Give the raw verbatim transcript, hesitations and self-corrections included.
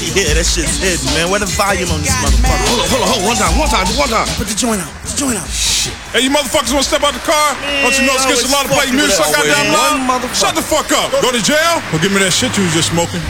Yeah, that shit's hidden, man. Where the volume on this motherfucker? Hold on, hold on, hold on. One time, one time, one time. Put the joint out. Put the joint out. Shit. Hey, you motherfuckers wanna step out the car? Man, Don't you know it's against the law to play music so goddamn loud? Shut the fuck up. Go to jail or give me that shit you was just smoking.